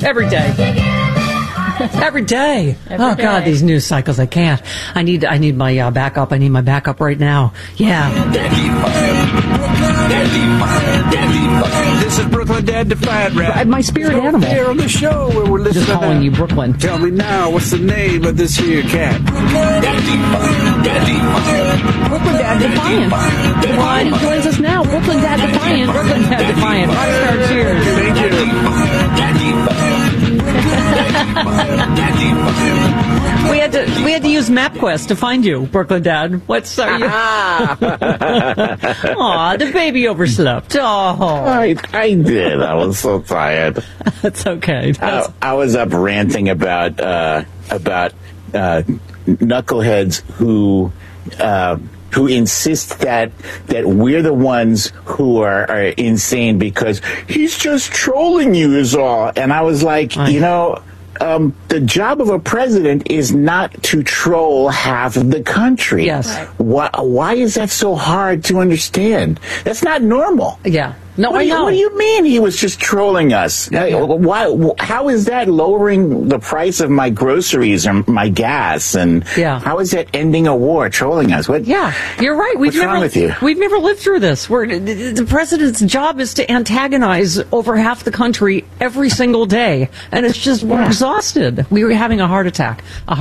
Every day. Every day. Every day. God, these news cycles, I can't. I need my backup. I need my backup right now. Yeah. This is Brooklyn Dad Defiant Rap. My spirit animal. Here on the show where we're listening. Just calling you Brooklyn. Tell me now, what's the name of this here cat? Brooklyn Dad Defiant. Well, he joins us now. Brooklyn Dad Defiant. Brooklyn Dad Defiant. Rockstar cheers. Thank We had to use MapQuest to find you, Brooklyn Dad. What's are you? Aw, the baby overslept. Oh, I did. I was so tired. that's okay. I was up ranting about knuckleheads who insist that we're the ones who are insane because he's just trolling you is all. And I was like, the job of a president is not to troll half of the country. Yes. Why is that so hard to understand? That's not normal. Yeah. No, I know. What do you mean he was just trolling us? Yeah. Why? How is that lowering the price of my groceries or my gas? And how is that ending a war? Trolling us? What? Yeah, you're right. What's wrong with you? We've never lived through this. The president's job is to antagonize over half the country every single day, and it's just we're exhausted. We were having a heart attack.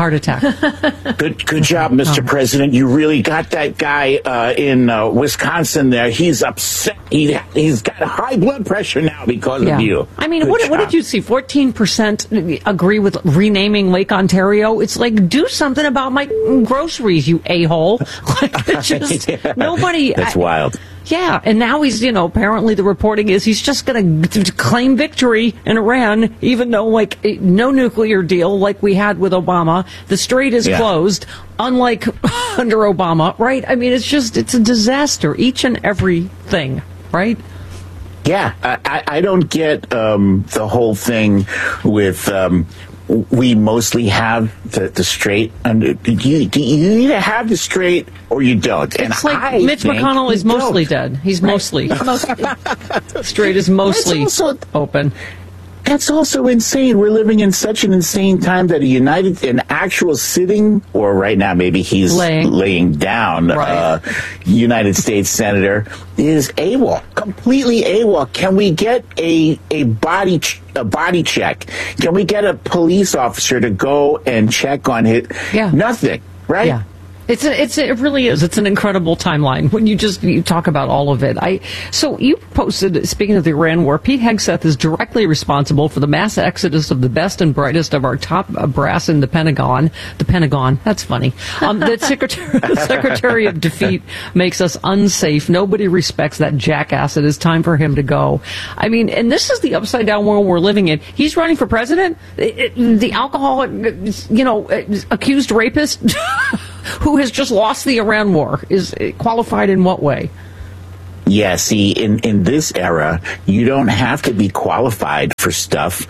Good job, Mr. President. You really got that guy in Wisconsin there. He's upset. He's got high blood pressure now because of you. I mean, what did you see? 14% agree with renaming Lake Ontario. It's like, do something about my groceries, you a-hole. Like, it's just nobody. That's wild. Yeah, and now he's, apparently the reporting is he's just going to claim victory in Iran, even though, no nuclear deal like we had with Obama. The strait is closed, unlike under Obama, right? I mean, it's a disaster, each and every thing, right? Yeah, I don't get the whole thing with we mostly have the strait. You either have the strait or you don't. And it's like Mitch McConnell is mostly dead. He's mostly. Strait is mostly open. That's also insane. We're living in such an insane time that an actual sitting, or right now maybe he's laying down, United States Senator is AWOL, completely AWOL. Can we get a body check? Can we get a police officer to go and check on it? Yeah. Nothing, right? Yeah. It really is. It's an incredible timeline when you talk about all of it. So you posted, speaking of the Iran war, Pete Hegseth is directly responsible for the mass exodus of the best and brightest of our top brass in the Pentagon. The Pentagon, that's funny. The Secretary of Defeat makes us unsafe. Nobody respects that jackass. It is time for him to go. I mean, and this is the upside down world we're living in. He's running for president. The alcoholic, accused rapist who has just lost the Iran war is qualified in what way? Yeah, see, in this era, you don't have to be qualified for stuff.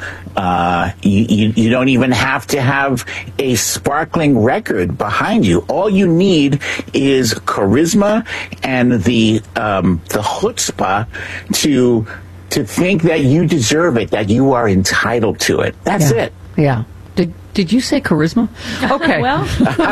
You don't even have to have a sparkling record behind you. All you need is charisma and the chutzpah to think that you deserve it, that you are entitled to it. That's it. Yeah. Did you say charisma? Okay. Well,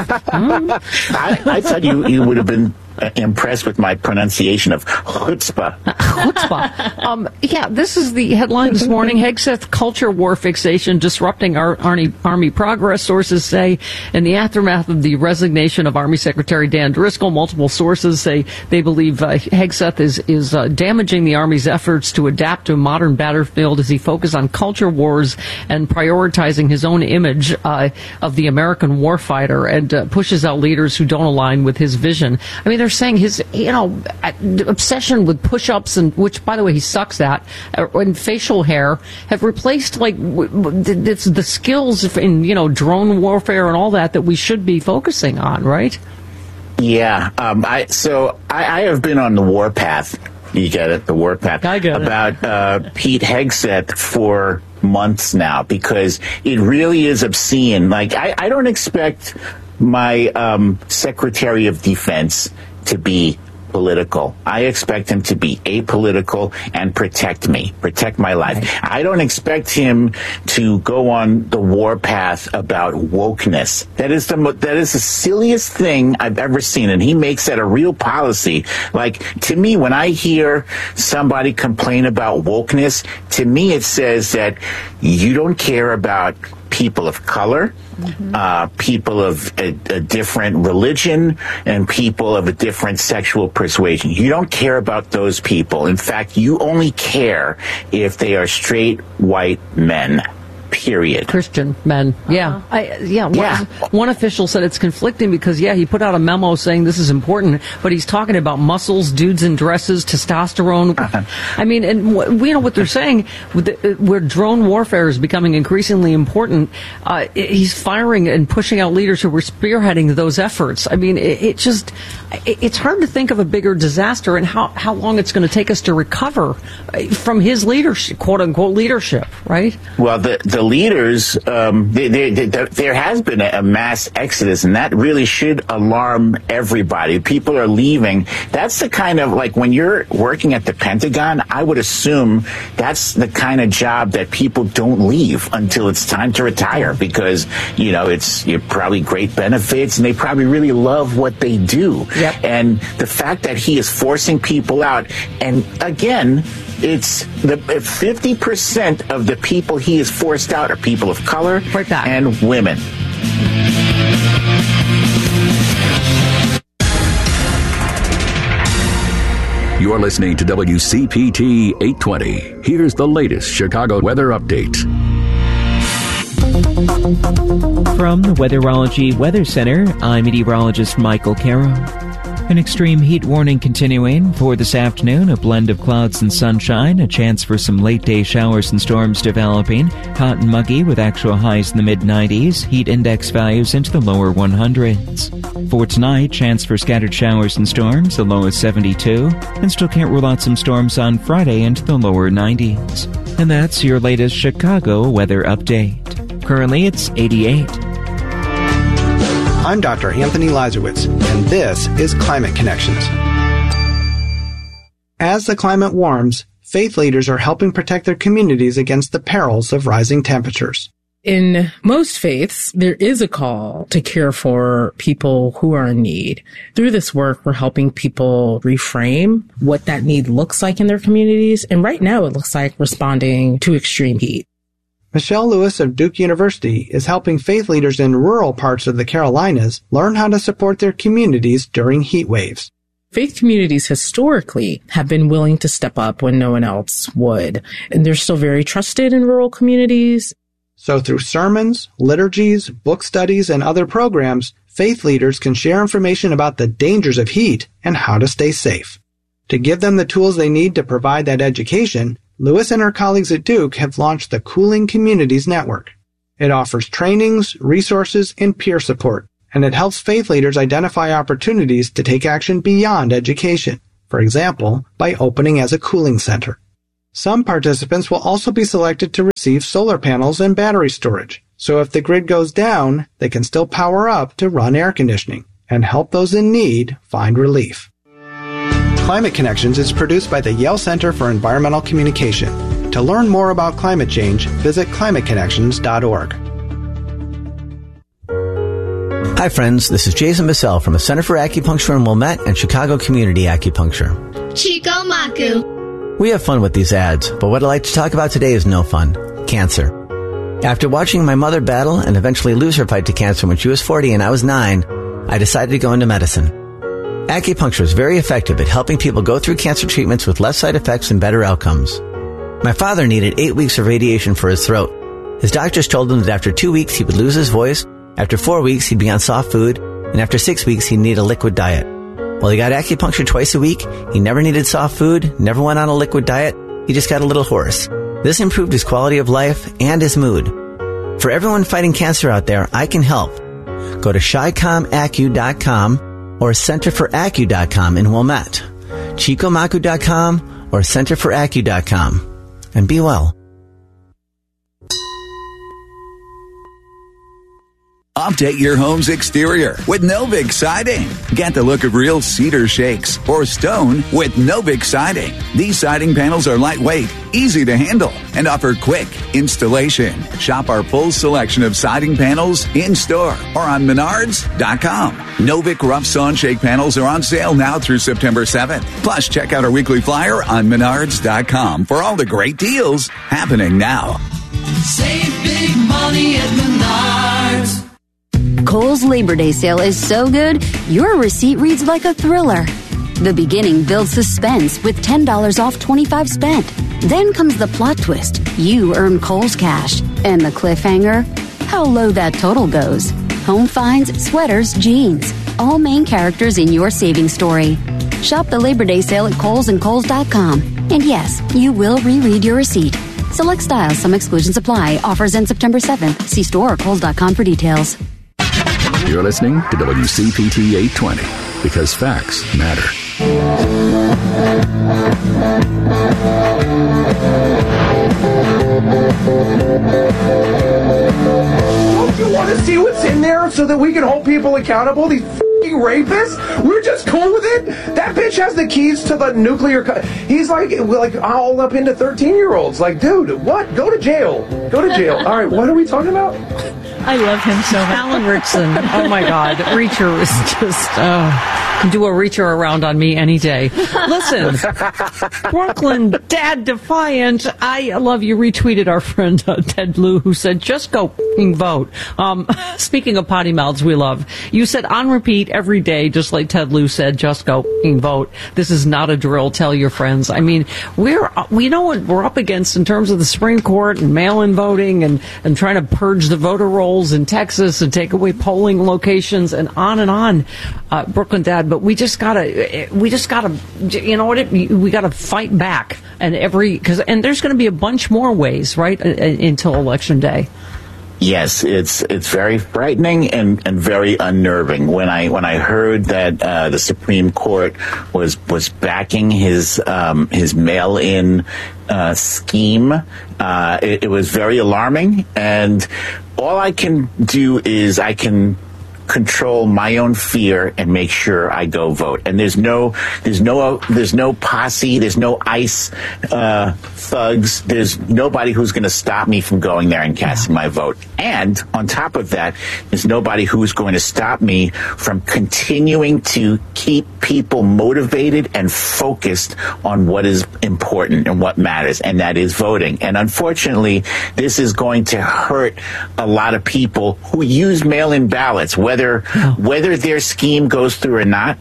I thought you would have been impressed with my pronunciation of chutzpah. Chutzpah. Yeah, this is the headline this morning. Hegseth culture war fixation disrupting our Army progress, sources say. In the aftermath of the resignation of Army Secretary Dan Driscoll, multiple sources say they believe Hegseth is damaging the Army's efforts to adapt to a modern battlefield as he focuses on culture wars and prioritizing his own image of the American warfighter and pushes out leaders who don't align with his vision. I mean, they're saying his, obsession with push-ups, and which, by the way, he sucks at, and facial hair have replaced the skills in drone warfare and all that we should be focusing on, right? Yeah, I have been on the warpath. You get it, the warpath. I get about Pete Hegseth for months now, because it really is obscene. Like, I don't expect my Secretary of Defense to be political. I expect him to be apolitical and protect my life. Right. I don't expect him to go on the warpath about wokeness. That is the silliest thing I've ever seen, and he makes that a real policy. Like, to me, when I hear somebody complain about wokeness, to me it says that you don't care about people of color, people of a different religion, and people of a different sexual persuasion. You don't care about those people. In fact, you only care if they are straight white men. Period. Christian men. Yeah. One official said it's conflicting because, he put out a memo saying this is important, but he's talking about muscles, dudes in dresses, testosterone. I mean, and we know what they're saying, where drone warfare is becoming increasingly important. He's firing and pushing out leaders who were spearheading those efforts. I mean, it's hard to think of a bigger disaster and how long it's going to take us to recover from his leadership, quote unquote leadership, right? Well, the leaders, there has been a mass exodus, and that really should alarm everybody. People are leaving. That's the kind of, like, when you're working at the Pentagon, I would assume that's the kind of job that people don't leave until it's time to retire, because, it's probably great benefits, and they probably really love what they do. Yep. And the fact that he is forcing people out, and again, it's 50% of the people he has forced out are people of color and women. You're listening to WCPT 820. Here's the latest Chicago weather update. From the Weatherology Weather Center, I'm meteorologist Michael Caro. An extreme heat warning continuing for this afternoon, a blend of clouds and sunshine, a chance for some late-day showers and storms developing, hot and muggy with actual highs in the mid-90s, heat index values into the lower 100s. For tonight, chance for scattered showers and storms, the low is 72, and still can't rule out some storms on Friday into the lower 90s. And that's your latest Chicago weather update. Currently, it's 88. I'm Dr. Anthony Lazarowitz, and this is Climate Connections. As the climate warms, faith leaders are helping protect their communities against the perils of rising temperatures. In most faiths, there is a call to care for people who are in need. Through this work, we're helping people reframe what that need looks like in their communities. And right now, it looks like responding to extreme heat. Michelle Lewis of Duke University is helping faith leaders in rural parts of the Carolinas learn how to support their communities during heat waves. Faith communities historically have been willing to step up when no one else would, and they're still very trusted in rural communities. So through sermons, liturgies, book studies, and other programs, faith leaders can share information about the dangers of heat and how to stay safe. To give them the tools they need to provide that education, Lewis and her colleagues at Duke have launched the Cooling Communities Network. It offers trainings, resources, and peer support, and it helps faith leaders identify opportunities to take action beyond education, for example, by opening as a cooling center. Some participants will also be selected to receive solar panels and battery storage, so if the grid goes down, they can still power up to run air conditioning and help those in need find relief. Climate Connections is produced by the Yale Center for Environmental Communication. To learn more about climate change, visit climateconnections.org. Hi friends, this is Jason Bissell from the Center for Acupuncture in Wilmette and Chicago Community Acupuncture. Chico Maku. We have fun with these ads, but what I'd like to talk about today is no fun. Cancer. After watching my mother battle and eventually lose her fight to cancer when she was 40 and I was 9, I decided to go into medicine. Acupuncture is very effective at helping people go through cancer treatments with less side effects and better outcomes. My father needed 8 weeks of radiation for his throat. His doctors told him that after 2 weeks he would lose his voice, after 4 weeks he'd be on soft food, and after 6 weeks he'd need a liquid diet. Well, he got acupuncture twice a week, he never needed soft food, never went on a liquid diet, he just got a little hoarse. This improved his quality of life and his mood. For everyone fighting cancer out there, I can help. Go to ChiComAcu.com or CenterForAcu.com in Wilmette, ChicoMaku.com or CenterForAcu.com, and be well. Update your home's exterior with Novik Siding. Get the look of real cedar shakes or stone with Novik Siding. These siding panels are lightweight, easy to handle, and offer quick installation. Shop our full selection of siding panels in-store or on Menards.com. Novik Rough Sawn Shake panels are on sale now through September 7th. Plus, check out our weekly flyer on Menards.com for all the great deals happening now. Save big money at Menards. Kohl's Labor Day sale is so good, your receipt reads like a thriller. The beginning builds suspense with $10 off 25 spent. Then comes the plot twist. You earn Kohl's cash. And the cliffhanger? How low that total goes. Home finds, sweaters, jeans. All main characters in your savings story. Shop the Labor Day sale at Kohl's and Kohl's.com. And yes, you will reread your receipt. Select styles, some exclusions apply. Offers end September 7th. See store or Kohl's.com for details. You're listening to WCPT 820 because facts matter. Don't you want to see what's in there so that we can hold people accountable? These f***ing rapists? We're just cool with it? That bitch has the keys to the nuclear... He's like all up into 13-year-olds. Like, dude, what? Go to jail. Go to jail. All right, what are we talking about? I love him so much. Alan Ritchson. Oh, my God. Reacher is just... can do a Reacher around on me any day. Listen, Brooklyn Dad Defiant, I love you. Retweeted our friend Ted Blue, who said, just go f***ing vote. Speaking of potty mouths we love, you said on repeat every day, just like Ted Blue said, just go f***ing vote. This is not a drill. Tell your friends. I mean, we know what we're up against in terms of the Supreme Court and mail-in voting and trying to purge the voter rolls in Texas and take away polling locations and on, Brooklyn Dad. But we just gotta, you know what? We gotta fight back, and there's going to be a bunch more ways, right, until Election Day. Yes, it's very frightening and very unnerving. When I heard that the Supreme Court was backing his mail-in scheme, it was very alarming. And all I can do is I can control my own fear and make sure I go vote. And there's no posse, there's no ICE thugs, there's nobody who's going to stop me from going there and casting my vote. And on top of that, there's nobody who's going to stop me from continuing to keep people motivated and focused on what is important and what matters, and that is voting. And unfortunately, this is going to hurt a lot of people who use mail-in ballots, whether their scheme goes through or not.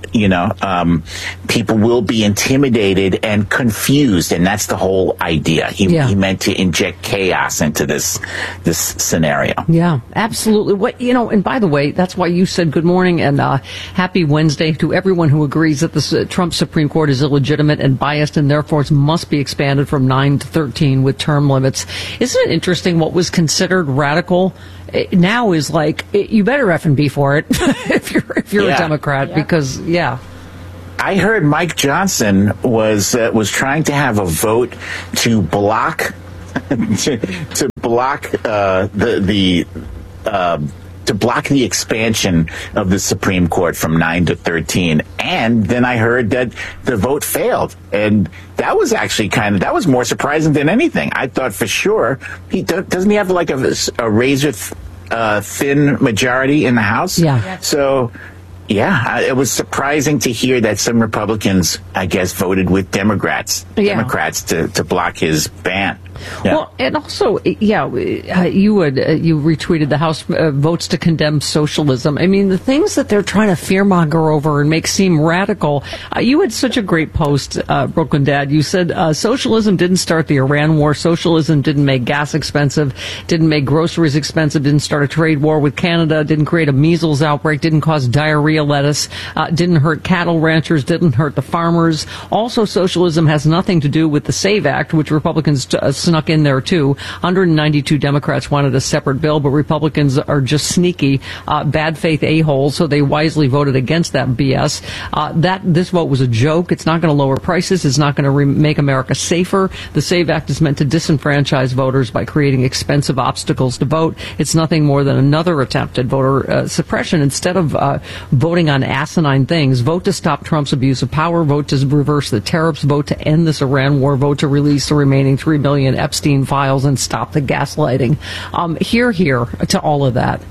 People will be intimidated and confused, and that's the whole idea. He meant to inject chaos into this scenario. Yeah, absolutely. And by the way, that's why you said good morning and happy Wednesday to everyone who agrees that the Trump Supreme Court is illegitimate and biased and therefore must be expanded from 9 to 13 with term limits. Isn't it interesting what was considered radical now is like, you better effing be for it if you're a Democrat, because I heard Mike Johnson was trying to have a vote to block to block the expansion of the Supreme Court from 9 to 13. And then I heard that the vote failed. And that was actually that was more surprising than anything. I thought for sure, doesn't he have like a razor thin majority in the House? Yeah. So, it was surprising to hear that some Republicans, I guess, voted with Democrats to block his ban. Yeah. Well, and also, you retweeted the House votes to condemn socialism. I mean, the things that they're trying to fearmonger over and make seem radical. You had such a great post, Brooklyn Dad. You said socialism didn't start the Iran war. Socialism didn't make gas expensive, didn't make groceries expensive, didn't start a trade war with Canada, didn't create a measles outbreak, didn't cause diarrhea lettuce, didn't hurt cattle ranchers, didn't hurt the farmers. Also, socialism has nothing to do with the SAVE Act, which Republicans snuck in there too. 192 Democrats wanted a separate bill, but Republicans are just sneaky, bad faith a-holes, so they wisely voted against that BS. This vote was a joke. It's not going to lower prices. It's not going to make America safer. The SAVE Act is meant to disenfranchise voters by creating expensive obstacles to vote. It's nothing more than another attempt at voter suppression. Instead of voting on asinine things, vote to stop Trump's abuse of power, vote to reverse the tariffs, vote to end this Iran war, vote to release the remaining 3 million Epstein files and stop the gaslighting. Hear to all of that.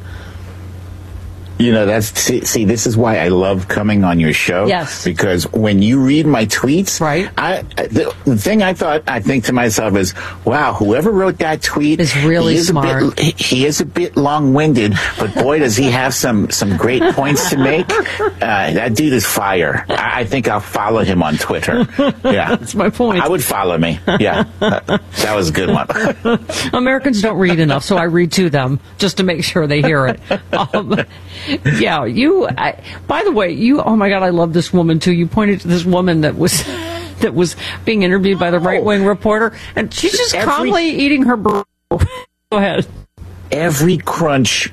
You know, see, this is why I love coming on your show. Yes. Because when you read my tweets, right. The thing I think to myself is, wow, whoever wrote that tweet is really smart. He is a bit long-winded, but boy, does he have some great points to make. That dude is fire. I think I'll follow him on Twitter. Yeah. That's my point. I would follow me. Yeah. That was a good one. Americans don't read enough, so I read to them just to make sure they hear it. Yeah, by the way, oh my God, I love this woman too. You pointed to this woman that was being interviewed by the right-wing reporter, and she's just calmly eating her burrito. Go ahead. Every crunch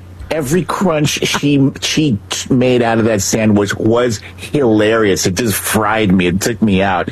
she made out of that sandwich was hilarious. It just fried me. It took me out.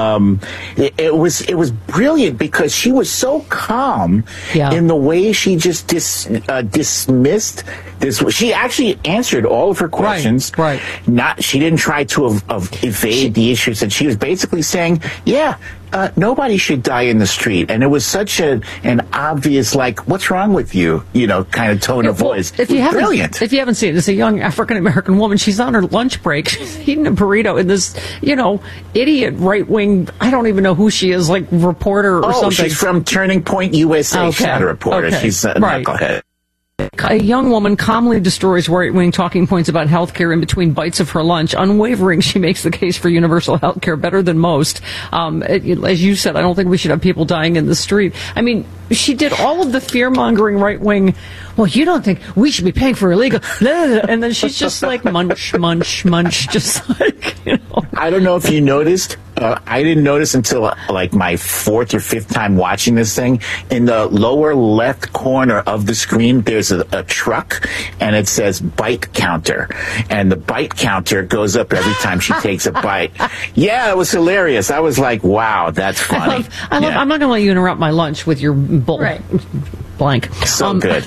It was brilliant because she was so calm in the way she just dismissed this. She actually answered all of her questions. Right. She didn't try to evade the issues, and she was basically saying, nobody should die in the street. And it was such an obvious, like, what's wrong with you, kind of tone of voice. Brilliant. If you haven't seen it, it's a young African-American woman. She's on her lunch break. She's eating a burrito in this, idiot right-wing, I don't even know who she is, like, reporter or something. She's from Turning Point USA. She's not a reporter. She's a knucklehead. A young woman calmly destroys right-wing talking points about health care in between bites of her lunch. Unwavering, she makes the case for universal health care better than most. As you said, I don't think we should have people dying in the street. I mean, she did all of the fear-mongering right-wing, well, you don't think we should be paying for illegal, and then she's just like munch, munch, munch, just like, I don't know if you noticed. I didn't notice until like my fourth or fifth time watching this thing. In the lower left corner of the screen, there's a truck, and it says bite counter. And the bite counter goes up every time she takes a bite. Yeah, it was hilarious. I was like, wow, that's funny. I'm not going to let you interrupt my lunch with your bull. Right. Blank. So good.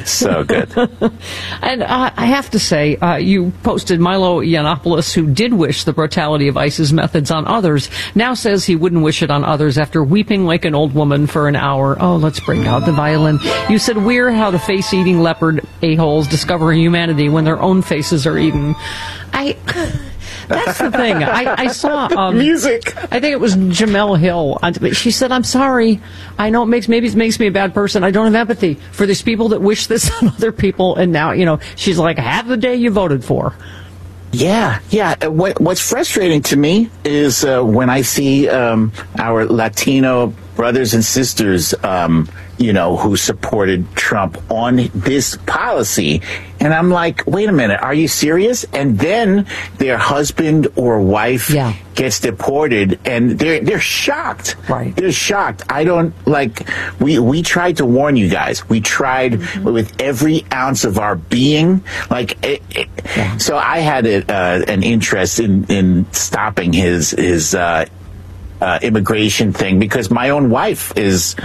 And I have to say, you posted Milo Yiannopoulos, who did wish the brutality of ICE's methods on others, now says he wouldn't wish it on others after weeping like an old woman for an hour. Oh, let's break out the violin. You said, we're how the face-eating leopard a-holes discover humanity when their own faces are eaten. That's the thing. I saw music. I think it was Jamel Hill. She said, "I'm sorry. I know it makes me a bad person. I don't have empathy for these people that wish this on other people." And now, she's like, "Have the day you voted for." Yeah. What's frustrating to me is when I see our Latino brothers and sisters, who supported Trump on this policy. And I'm like, wait a minute, are you serious? And then their husband or wife gets deported, and they're shocked. Right. They're shocked. I don't, we tried to warn you guys. We tried with every ounce of our being. So I had an interest in stopping his immigration thing, because my own wife is,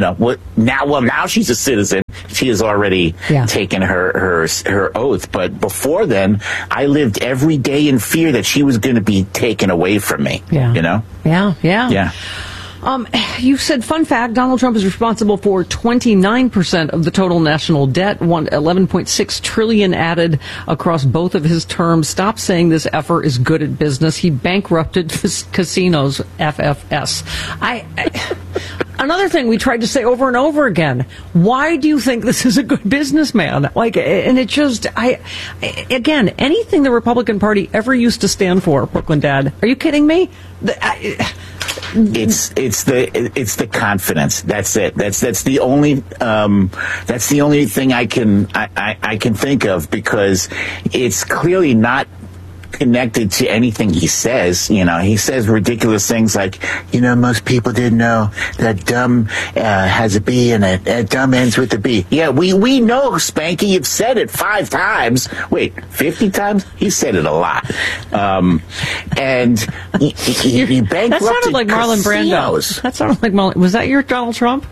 now she's a citizen. She has already taken her oath. But before then, I lived every day in fear that she was going to be taken away from me. Yeah. You said, fun fact, Donald Trump is responsible for 29% of the total national debt, $11.6 trillion added across both of his terms. Stop saying this effer is good at business. He bankrupted casinos, FFS. Another thing we tried to say over and over again, why do you think this is a good businessman? And it just, again, anything the Republican Party ever used to stand for, Brooklyn Dad, are you kidding me? It's the confidence. That's it. That's the only thing I can think of, because it's clearly not connected to anything he says. You know, he says ridiculous things like, you know, most people didn't know that dumb has a B and it dumb ends with a B. Yeah, we know, Spanky. You've said it 5 times. Wait, 50 times? He said it a lot. And he bankrupted That sounded like Marlon Brando. That sounded like Marlon. Was that your Donald Trump?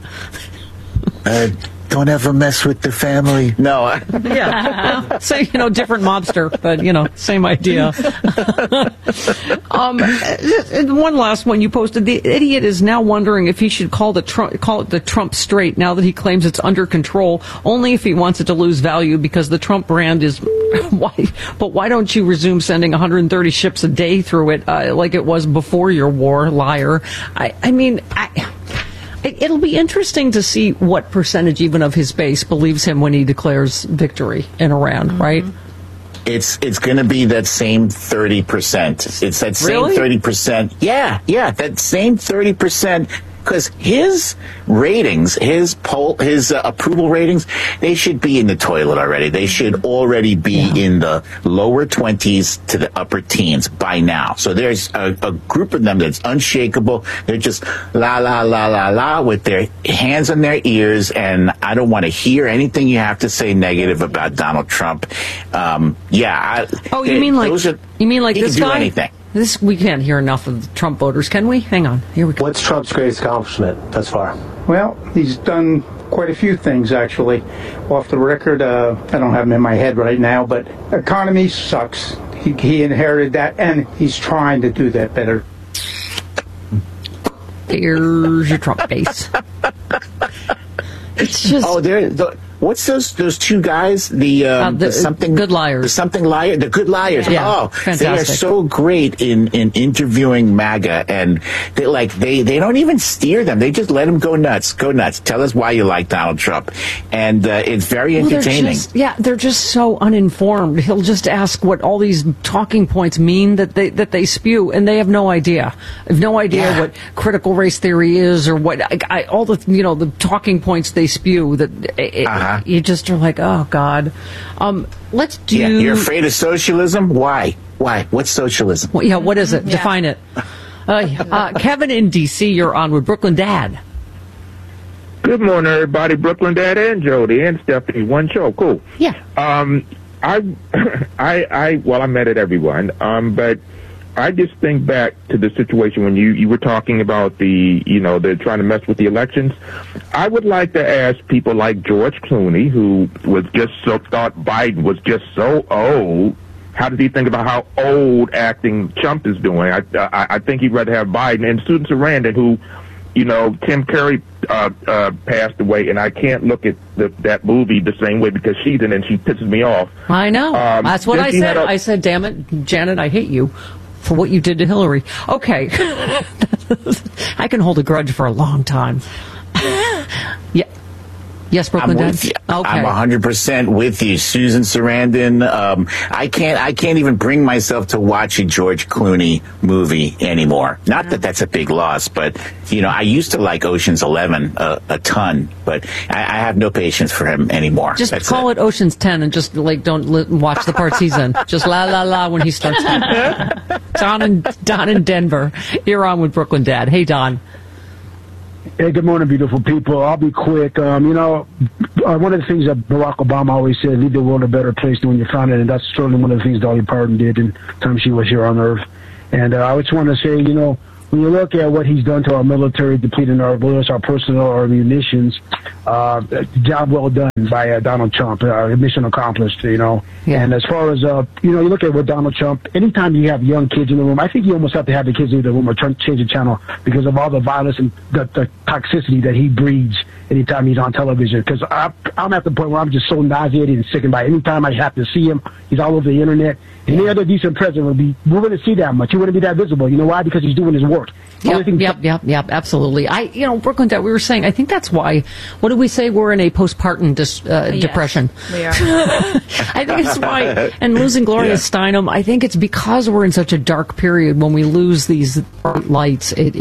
Don't ever mess with the family. No. Yeah. So, you know, different mobster, but, you know, same idea. One last one you posted. The idiot is now wondering if he should call it the Trump Strait now that he claims it's under control, only if he wants it to lose value because the Trump brand is... Why don't you resume sending 130 ships a day through it like it was before your war, liar? It'll be interesting to see what percentage even of his base believes him when he declares victory in Iran, right? It's going to be that same 30%. It's that same 30%. Yeah, that same 30%. Because his ratings, his approval ratings, they should be in the toilet already. They should already be in the lower 20s to the upper teens by now. So there's a group of them that's unshakable. They're just la, la, la, la, la with their hands on their ears. And I don't want to hear anything you have to say negative about Donald Trump. You mean like this guy? Anything. We can't hear enough of the Trump voters, can we? Hang on. Here we go. What's Trump's greatest accomplishment thus far? Well, he's done quite a few things, actually. Off the record, I don't have them in my head right now, but economy sucks. He inherited that, and he's trying to do that better. Here's your Trump base. It's just... What's those two guys? The something good liars. The something liar. The good liars. Yeah, fantastic. They are so great in interviewing MAGA, and they don't even steer them. They just let them go nuts. Go nuts. Tell us why you like Donald Trump, and it's very entertaining. They're just so uninformed. He'll just ask what all these talking points mean that they spew, and they have no idea. Have no idea what critical race theory is or what all the the talking points they spew that. You just are like, oh, God. Let's do... Yeah, you're afraid of socialism? Why? What's socialism? Well, what is it? Define it. Kevin in D.C., you're on with Brooklyn Dad. Good morning, everybody. Brooklyn Dad and Jody and Stephanie. One show. Cool. Yeah. I met at everyone, but I just think back to the situation when you were talking about they're trying to mess with the elections. I would like to ask people like George Clooney, who was thought Biden was just so old. How does he think about how old acting Trump is doing? I think he'd rather have Biden. And Susan Sarandon, who, Tim Curry passed away, and I can't look at that movie the same way because she's in it and she pisses me off. I know. That's what I said. I said, damn it, Janet, I hate you for what you did to Hillary. Okay. I can hold a grudge for a long time. Yeah. Yes, Brooklyn Dad? Okay. I'm 100% with you, Susan Sarandon. I can't even bring myself to watch a George Clooney movie anymore. Not that that's a big loss, but I used to like Ocean's 11 a ton, but I have no patience for him anymore. Just call it Ocean's 10 and just don't watch the parts he's in. Just la la la when he starts. Don in Denver. You're on with Brooklyn Dad. Hey, Don. Hey, good morning, beautiful people. I'll be quick. One of the things that Barack Obama always said, leave the world a better place than when you found it, and that's certainly one of the things Dolly Parton did in the time she was here on Earth. And I just want to say, when you look at what he's done to our military, depleting our personnel, our munitions, job well done by Donald Trump. Mission accomplished, Yeah. And as far as, you look at what Donald Trump, anytime you have young kids in the room, I think you almost have to have the kids in the room or change the channel because of all the violence and the toxicity that he breeds anytime he's on television. Because I'm at the point where I'm just so nauseated and sickened by it. Anytime I have to see him, he's all over the internet. Any other decent president we wouldn't see that much. He wouldn't be that visible. You know why? Because he's doing his work. short. Yep, absolutely. Brooklyn, that we were saying, I think that's why, what did we say? We're in a postpartum depression. We are. I think it's why, and losing Gloria Steinem, I think it's because we're in such a dark period when we lose these bright lights. How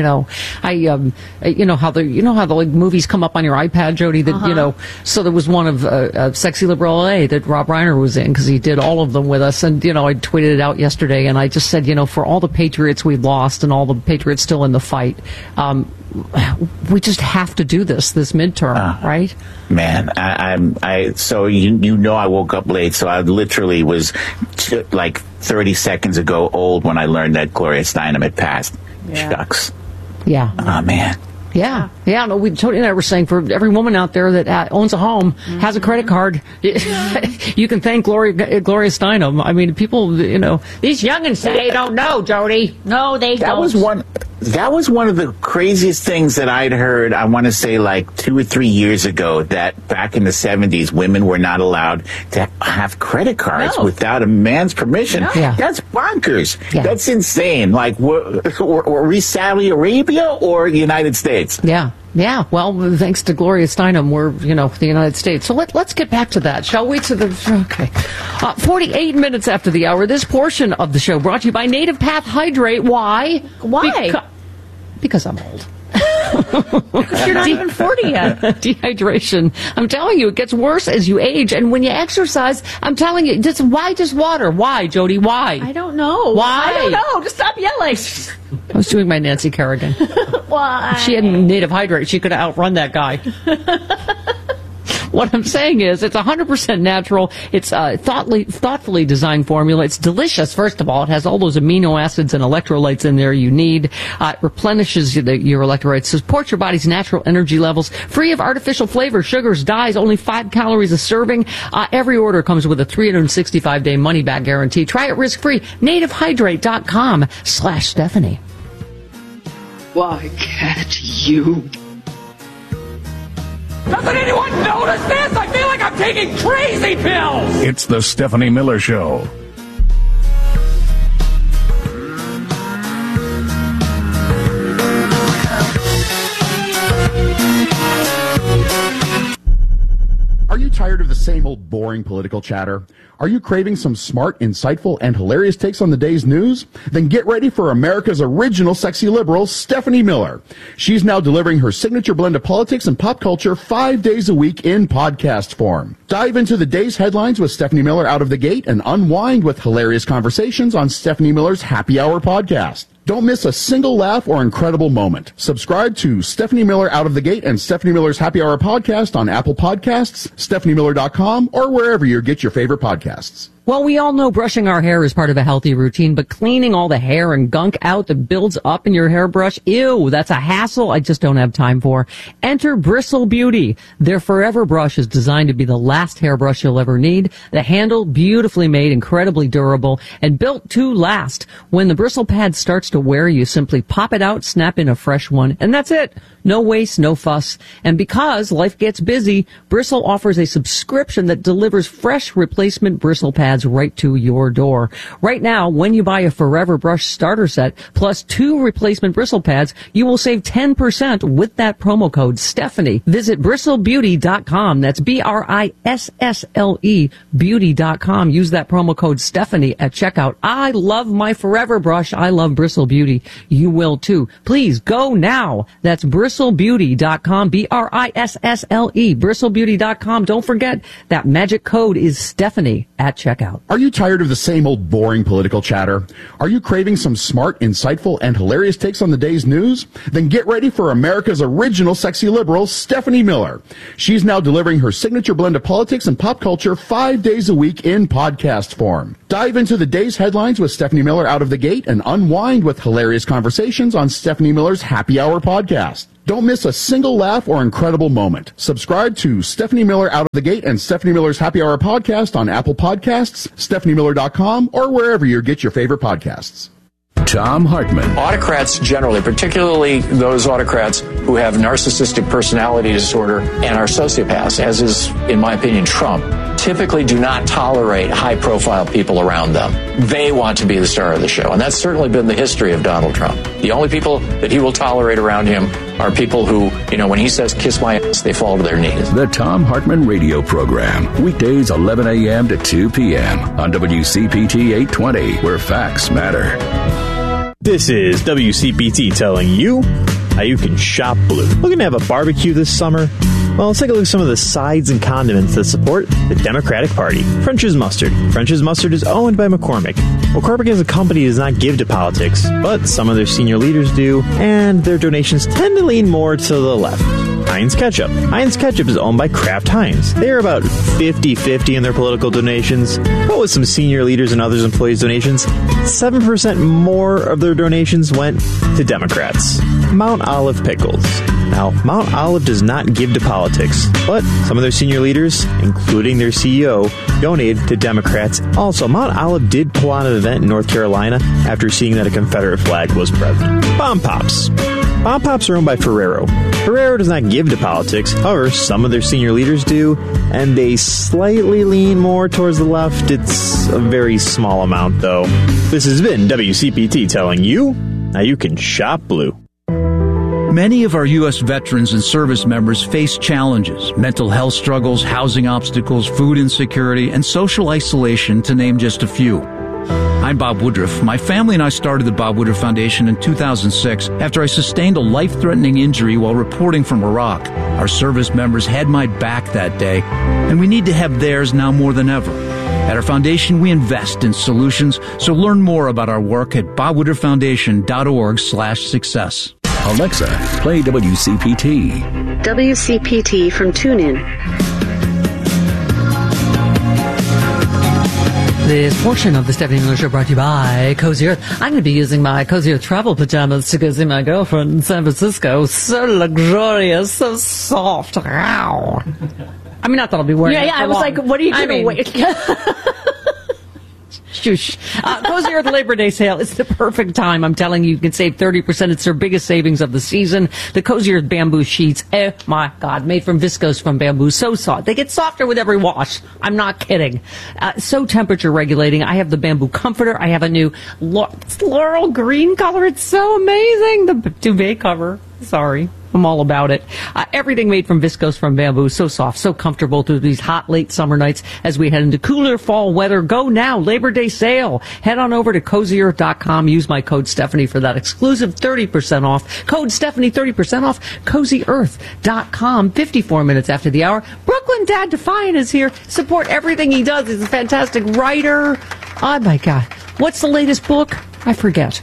the movies come up on your iPad, Jody, that, so there was one of Sexy Liberal LA that Rob Reiner was in because he did all of them with us. And, I tweeted it out yesterday and I just said, for all the Patriots we've lost and all the Patriots still in the fight, we just have to do this midterm, right? Man, so I woke up late, so I literally was like 30 seconds ago old when I learned that Gloria Steinem had passed. Yeah. Shucks. Yeah. Oh, man. Yeah. No, Tony and I were saying for every woman out there that owns a home, has a credit card, you can thank Gloria Steinem. I mean, people, these youngins today don't know, Jody. No, they don't. That was one of the craziest things that I'd heard, I want to say like 2 or 3 years ago, that back in the 70s, women were not allowed to have credit cards without a man's permission. No. Yeah. That's bonkers. Yeah. That's insane. Like, were we Saudi Arabia or the United States? Yeah. Yeah, well, thanks to Gloria Steinem, we're, the United States. So let's get back to that, shall we? 48 minutes after the hour, this portion of the show brought to you by Native Path Hydrate. Why? Because I'm old. Because you're not even 40 yet. Dehydration. I'm telling you, it gets worse as you age. And when you exercise, I'm telling you, why just water? Why, Jody? Why? I don't know. Why? I don't know. Just stop yelling. I was doing my Nancy Kerrigan. Why? If she had Native Hydrate, she could have outrun that guy. What I'm saying is it's 100% natural. It's a thoughtfully designed formula. It's delicious, first of all. It has all those amino acids and electrolytes in there you need. It replenishes your electrolytes, supports your body's natural energy levels, free of artificial flavors, sugars, dyes, only 5 calories a serving. Every order comes with a 365-day money-back guarantee. Try it risk-free. NativeHydrate.com/Stephanie. Why can't you? Doesn't anyone notice this? I feel like I'm taking crazy pills! It's the Stephanie Miller Show. Are you tired of the same old boring political chatter? Are you craving some smart, insightful, and hilarious takes on the day's news? Then get ready for America's original sexy liberal, Stephanie Miller. She's now delivering her signature blend of politics and pop culture 5 days a week in podcast form. Dive into the day's headlines with Stephanie Miller out of the gate and unwind with hilarious conversations on Stephanie Miller's Happy Hour podcast. Don't miss a single laugh or incredible moment. Subscribe to Stephanie Miller Out of the Gate and Stephanie Miller's Happy Hour podcast on Apple Podcasts, StephanieMiller.com, or wherever you get your favorite podcasts. Well, we all know brushing our hair is part of a healthy routine, but cleaning all the hair and gunk out that builds up in your hairbrush, ew, that's a hassle I just don't have time for. Enter Bristle Beauty. Their Forever Brush is designed to be the last hairbrush you'll ever need. The handle, beautifully made, incredibly durable, and built to last. When the bristle pad starts to wear, you simply pop it out, snap in a fresh one, and that's it. No waste, no fuss. And because life gets busy, Bristle offers a subscription that delivers fresh replacement bristle pads right to your door. Right now, when you buy a Forever Brush starter set plus 2 replacement bristle pads, you will save 10% with that promo code Stephanie. Visit bristlebeauty.com. That's BRISSLE beauty.com. Use that promo code Stephanie at checkout. I love my Forever Brush. I love Bristle Beauty. You will too. Please go now. That's bristlebeauty.com. BRISSLE bristlebeauty.com. Don't forget that magic code is Stephanie at checkout. Are you tired of the same old boring political chatter? Are you craving some smart, insightful, and hilarious takes on the day's news? Then get ready for America's original sexy liberal, Stephanie Miller. She's now delivering her signature blend of politics and pop culture 5 days a week in podcast form. Dive into the day's headlines with Stephanie Miller out of the gate and unwind with hilarious conversations on Stephanie Miller's Happy Hour podcast. Don't miss a single laugh or incredible moment. Subscribe to Stephanie Miller Out of the Gate and Stephanie Miller's Happy Hour podcast on Apple Podcasts, StephanieMiller.com, or wherever you get your favorite podcasts. Tom Hartman. Autocrats generally, particularly those autocrats who have narcissistic personality disorder and are sociopaths, as is, in my opinion, Trump, typically do not tolerate high-profile people around them. They want to be the star of the show, and that's certainly been the history of Donald Trump. The only people that he will tolerate around him are people who, when he says, kiss my ass, they fall to their knees. The Tom Hartman Radio Program, weekdays 11 a.m. to 2 p.m. on WCPT 820, where facts matter. This is WCPT telling you how you can shop blue. Looking to have a barbecue this summer? Well, let's take a look at some of the sides and condiments that support the Democratic Party. French's Mustard. French's Mustard is owned by McCormick. McCormick as a company does not give to politics, but some of their senior leaders do, and their donations tend to lean more to the left. Heinz Ketchup. Heinz Ketchup is owned by Kraft Heinz. They are about 50-50 in their political donations, but with some senior leaders and others employees' donations, 7% more of their donations went to Democrats. Mount Olive Pickles. Now, Mount Olive does not give to politics, but some of their senior leaders, including their CEO, donated to Democrats. Also, Mount Olive did pull on an event in North Carolina after seeing that a Confederate flag was present. Bomb Pops. Bomb Pops are owned by Ferrero. Ferrero does not give to politics. However, some of their senior leaders do, and they slightly lean more towards the left. It's a very small amount, though. This has been WCPT telling you how you can shop blue. Many of our U.S. veterans and service members face challenges, mental health struggles, housing obstacles, food insecurity, and social isolation, to name just a few. I'm Bob Woodruff. My family and I started the Bob Woodruff Foundation in 2006 after I sustained a life-threatening injury while reporting from Iraq. Our service members had my back that day, and we need to have theirs now more than ever. At our foundation, we invest in solutions, so learn more about our work at bobwoodrufffoundation.org/success. Alexa, play WCPT. WCPT from TuneIn. This portion of the Stephanie Miller Show brought to you by Cozy Earth. I'm going to be using my Cozy Earth travel pajamas to go see my girlfriend in San Francisco. So luxurious, so soft. Wow. I mean, not that I'll be wearing it. Yeah, I was long. like, what are you going to wear? Shush. Cozy Earth Labor Day sale. It's the perfect time. I'm telling you, you can save 30%. It's their biggest savings of the season. The Cozy Earth bamboo sheets. Oh my God. Made from viscose from bamboo. So soft. They get softer with every wash. I'm not kidding. So temperature regulating. I have the bamboo comforter. I have a new laurel green color. It's so amazing. The duvet cover. Sorry. I'm all about it. Everything made from viscose from bamboo. So soft, so comfortable through these hot, late summer nights as we head into cooler fall weather. Go now. Labor Day sale. Head on over to CozyEarth.com. Use my code Stephanie for that exclusive 30% off. Code Stephanie, 30% off. CozyEarth.com. 54 minutes after the hour. Brooklyn Dad Defiant is here. Support everything he does. He's a fantastic writer. Oh, my God. What's the latest book? I forget.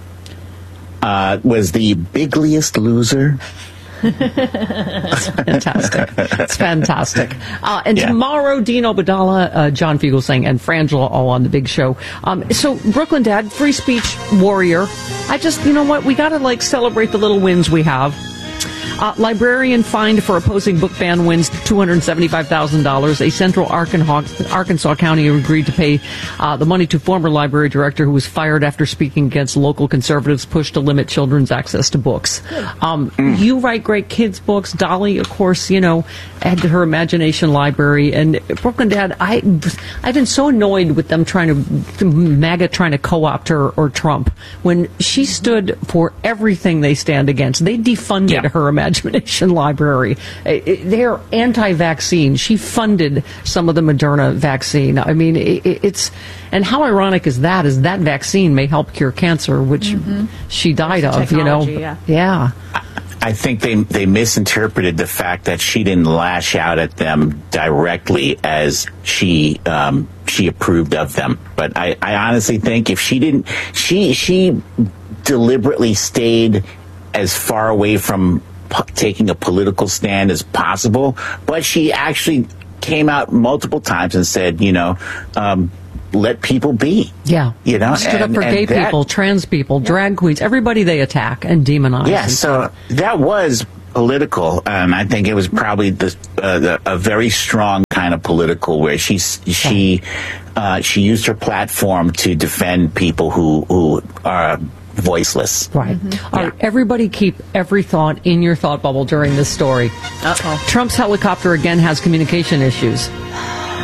Was the Bigliest Loser. It's fantastic. It's fantastic. And tomorrow, Dean Obadala, John Fugelsang, and Frangela all on the big show. So, Brooklyn Dad, free speech warrior. You know what? We got to, celebrate the little wins we have. Librarian fined for opposing book ban wins $275,000. A Central Arkansas County agreed to pay the money to former library director who was fired after speaking against local conservatives' push to limit children's access to books. You write great kids' books. Dolly, of course, had her imagination library. And Brooklyn Dad, I've been so annoyed with them MAGA trying to co-opt her or Trump. When she stood for everything they stand against, they defunded her imagination library. They're anti-vaccine. She funded some of the Moderna vaccine. I mean, and how ironic is that vaccine may help cure cancer, which she died of, Yeah. I think they misinterpreted the fact that she didn't lash out at them directly as she approved of them. But I honestly think if she didn't, she deliberately stayed as far away from taking a political stand as possible, but she actually came out multiple times and said, let people be. Yeah. Stood up for gay people, trans people, drag queens, everybody they attack and demonize. Yeah, so that was political, and I think it was probably a very strong kind of political where she used her platform to defend people who are voiceless. Right. All right. Everybody keep every thought in your thought bubble during this story. Trump's helicopter again has communication issues.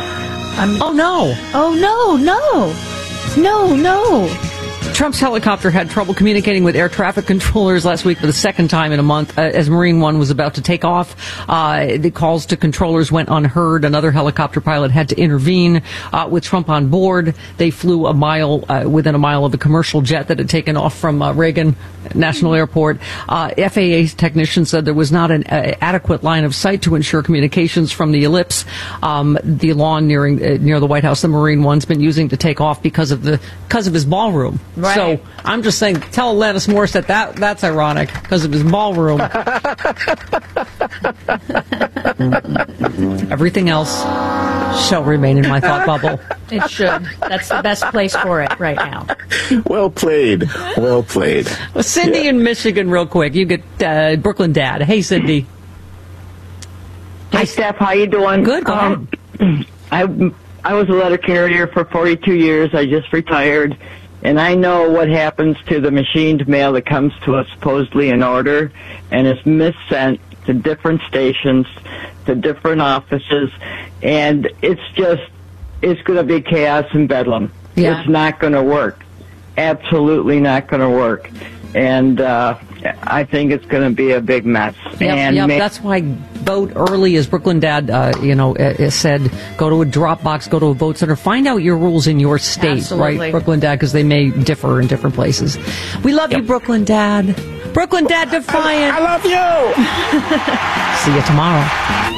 Oh, no. Oh, no. Trump's helicopter had trouble communicating with air traffic controllers last week for the second time in a month as Marine One was about to take off. The calls to controllers went unheard. Another helicopter pilot had to intervene. With Trump on board, they flew within a mile of a commercial jet that had taken off from Reagan National Airport. FAA technicians said there was not an adequate line of sight to ensure communications from the ellipse, the lawn near the White House. The Marine One's been using to take off because of his ballroom. Right. So I'm just saying, tell Alanis Morissette that's ironic because of his ballroom. Everything else shall remain in my thought bubble. It should. That's the best place for it right now. Well played. Well, Cindy in Michigan, real quick. You get Brooklyn Dad. Hey, Cindy. Hi, Steph. How you doing? Good. Go ahead. I was a letter carrier for 42 years. I just retired. And I know what happens to the machined mail that comes to us supposedly in order and is missent to different stations, to different offices. And it's going to be chaos and bedlam. Yeah. It's not going to work. Absolutely not going to work. And I think it's going to be a big mess. Yep. That's why vote early, as Brooklyn Dad, said. Go to a drop box, go to a vote center, find out your rules in your state, Absolutely. right, Brooklyn Dad, because they may differ in different places. We love you, Brooklyn Dad. Brooklyn Dad Defiant. I love you. See you tomorrow.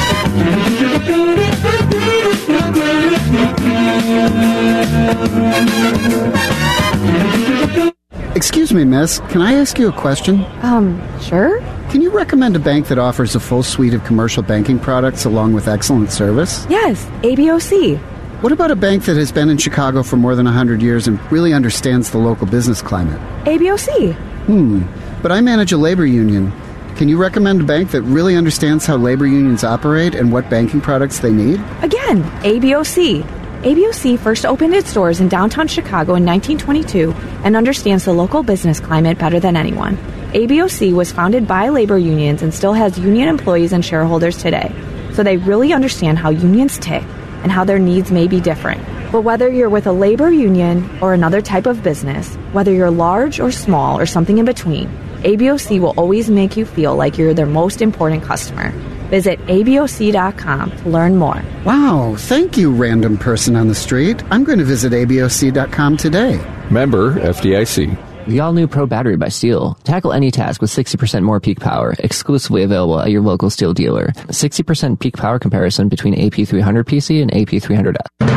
Excuse me, miss. Can I ask you a question? Sure. Can you recommend a bank that offers a full suite of commercial banking products along with excellent service? Yes, ABOC. What about a bank that has been in Chicago for more than 100 years and really understands the local business climate? ABOC. But I manage a labor union. Can you recommend a bank that really understands how labor unions operate and what banking products they need? Again, ABOC. ABOC first opened its doors in downtown Chicago in 1922 and understands the local business climate better than anyone. ABOC was founded by labor unions and still has union employees and shareholders today. So they really understand how unions tick and how their needs may be different. But whether you're with a labor union or another type of business, whether you're large or small or something in between, ABOC will always make you feel like you're their most important customer. Visit ABOC.com to learn more. Wow, thank you, random person on the street. I'm going to visit ABOC.com today. Member FDIC. The all-new Pro Battery by Steel. Tackle any task with 60% more peak power. Exclusively available at your local Steel dealer. 60% peak power comparison between AP300 PC and AP300F.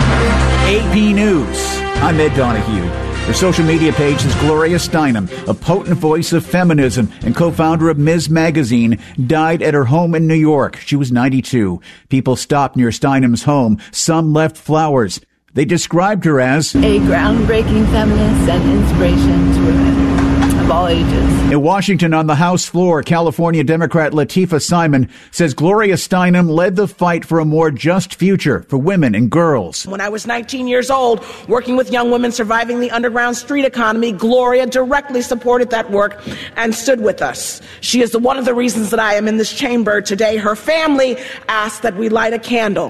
AP News. I'm Ed Donahue. Her social media page is Gloria Steinem, a potent voice of feminism and co-founder of Ms. Magazine, died at her home in New York. She was 92. People stopped near Steinem's home. Some left flowers. They described her as a groundbreaking feminist and inspiration to women of all ages. In Washington, on the House floor, California Democrat Latifah Simon says Gloria Steinem led the fight for a more just future for women and girls. When I was 19 years old, working with young women surviving the underground street economy, Gloria directly supported that work and stood with us. She is one of the reasons that I am in this chamber today. Her family asked that we light a candle.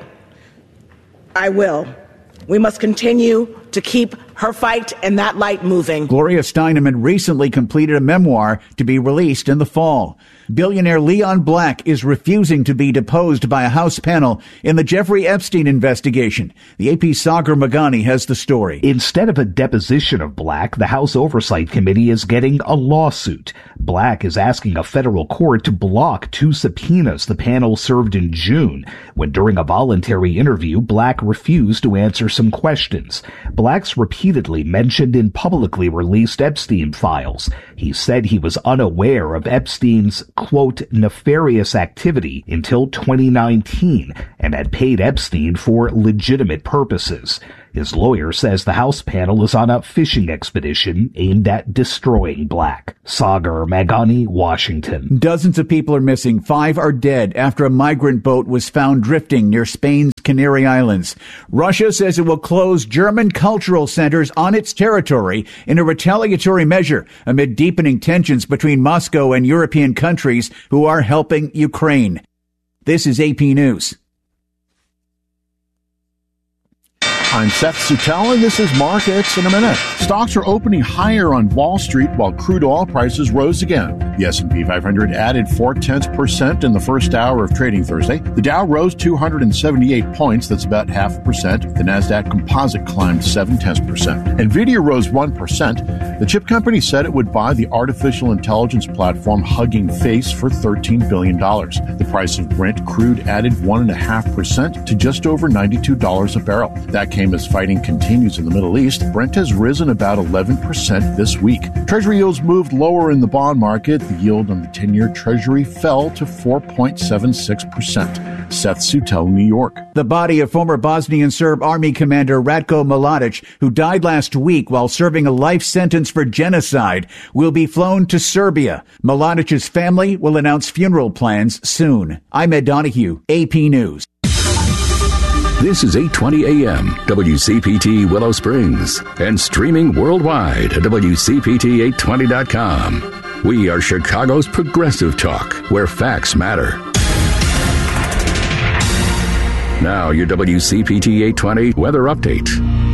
I will. We must continue to keep her fight and that light moving. Gloria Steinem had recently completed a memoir to be released in the fall. Billionaire Leon Black is refusing to be deposed by a House panel in the Jeffrey Epstein investigation. The AP's Sagar Magani has the story. Instead of a deposition of Black, the House Oversight Committee is getting a lawsuit. Black is asking a federal court to block 2 subpoenas the panel served in June, when during a voluntary interview, Black refused to answer some questions. Black's repeatedly mentioned in publicly released Epstein files. He said he was unaware of Epstein's, quote, nefarious activity until 2019 and had paid Epstein for legitimate purposes. His lawyer says the House panel is on a fishing expedition aimed at destroying Black. Sagar Magani, Washington. Dozens of people are missing. 5 are dead after a migrant boat was found drifting near Spain's Canary Islands. Russia says it will close German cultural centers on its territory in a retaliatory measure amid deepening tensions between Moscow and European countries who are helping Ukraine. This is AP News. I'm Seth Sutell, and this is Markets in a Minute. Stocks are opening higher on Wall Street while crude oil prices rose again. The S&P 500 added 0.4% in the first hour of trading Thursday. The Dow rose 278 points, that's about 0.5%. The Nasdaq Composite climbed 0.7%. Nvidia rose 1%. The chip company said it would buy the artificial intelligence platform Hugging Face for $13 billion. The price of Brent crude added 1.5% to just over $92 a barrel. That came as fighting continues in the Middle East. Brent has risen about 11% this week. Treasury yields moved lower in the bond market. The yield on the 10-year Treasury fell to 4.76%. Seth Sutell, New York. The body of former Bosnian Serb Army Commander Ratko Mladic, who died last week while serving a life sentence for genocide, will be flown to Serbia. Mladic's family will announce funeral plans soon. I'm Ed Donahue, AP News. This is 820 AM, WCPT Willow Springs, and streaming worldwide at WCPT820.com. We are Chicago's progressive talk, where facts matter. Now, your WCPT 820 weather update.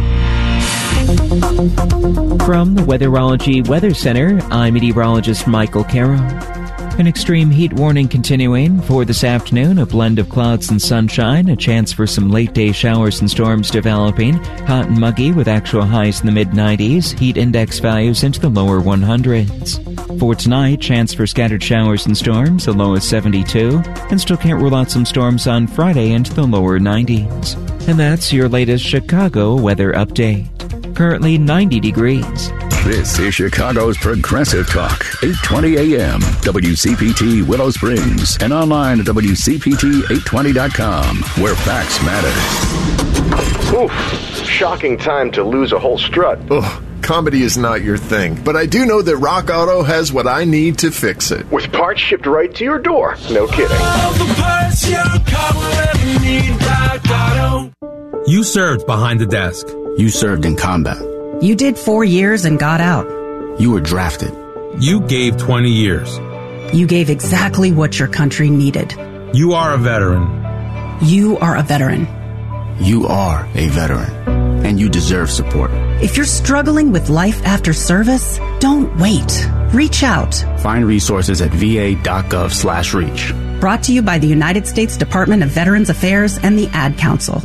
From the Weatherology Weather Center, I'm meteorologist Michael Carroll. An extreme heat warning continuing for this afternoon, a blend of clouds and sunshine, a chance for some late-day showers and storms developing, hot and muggy with actual highs in the mid-90s, heat index values into the lower 100s. For tonight, chance for scattered showers and storms, a low of 72, and still can't rule out some storms on Friday into the lower 90s. And that's your latest Chicago weather update. Currently 90 degrees. This is Chicago's Progressive Talk, 820 AM, WCPT Willow Springs, and online at WCPT820.com, where facts matter. Oof, shocking time to lose a whole strut. Ugh, comedy is not your thing, but I do know that Rock Auto has what I need to fix it. With parts shipped right to your door. No kidding. All the parts your car will ever need, Rock Auto. You served behind the desk. You served in combat. You did 4 years and got out. You were drafted. You gave 20 years. You gave exactly what your country needed. You are a veteran. You are a veteran. You are a veteran, and you deserve support. If you're struggling with life after service, don't wait. Reach out. Find resources at va.gov/reach. Brought to you by the United States Department of Veterans Affairs and the Ad Council.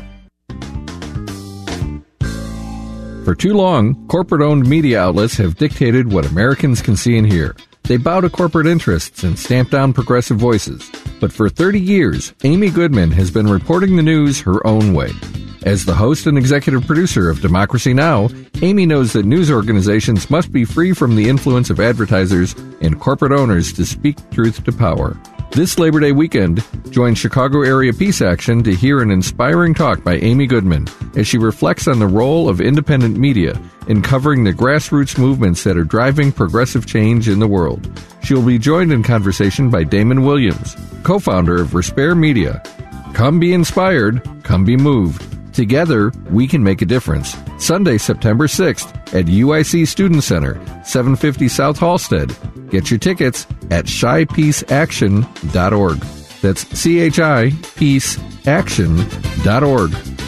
For too long, corporate-owned media outlets have dictated what Americans can see and hear. They bow to corporate interests and stamp down progressive voices. But for 30 years, Amy Goodman has been reporting the news her own way. As the host and executive producer of Democracy Now!, Amy knows that news organizations must be free from the influence of advertisers and corporate owners to speak truth to power. This Labor Day weekend, join Chicago Area Peace Action to hear an inspiring talk by Amy Goodman as she reflects on the role of independent media in covering the grassroots movements that are driving progressive change in the world. She'll be joined in conversation by Damon Williams, co-founder of Respire Media. Come be inspired, come be moved. Together, we can make a difference. Sunday, September 6th at UIC Student Center, 750 South Halsted. Get your tickets at ChiPeaceAction.org. That's CHI peaceaction.org.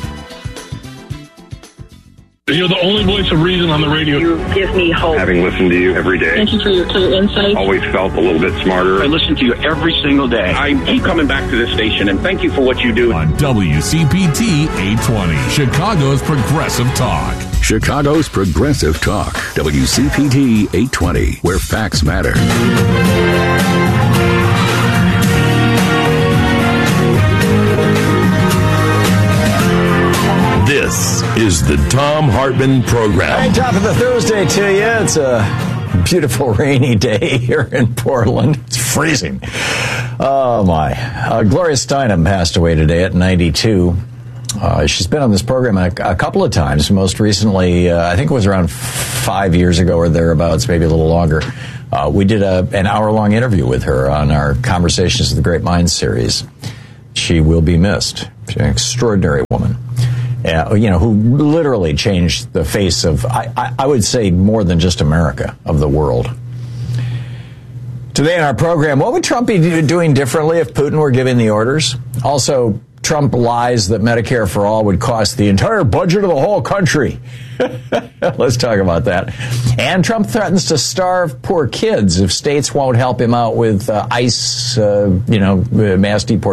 You're the only voice of reason on the radio. You give me hope. Having listened to you every day. Thank you for your clear insight. Always felt a little bit smarter. I listen to you every single day. I keep coming back to this station, and thank you for what you do. On WCPT 820, Chicago's Progressive Talk. Chicago's Progressive Talk, WCPT 820, where facts matter. This is the Thom Hartmann Program. Hey, top of the Thursday to you. It's a beautiful rainy day here in Portland. It's freezing. Oh, my. Gloria Steinem passed away today at 92. She's been on this program a couple of times. Most recently, I think it was around 5 years ago or thereabouts, maybe a little longer. We did an hour-long interview with her on our Conversations of the Great Minds series. She will be missed. She's an extraordinary woman. Who literally changed the face of, I would say, more than just America, of the world. Today in our program, what would Trump be doing differently if Putin were giving the orders? Also, Trump lies that Medicare for all would cost the entire budget of the whole country. Let's talk about that. And Trump threatens to starve poor kids if states won't help him out with ICE, mass deportation.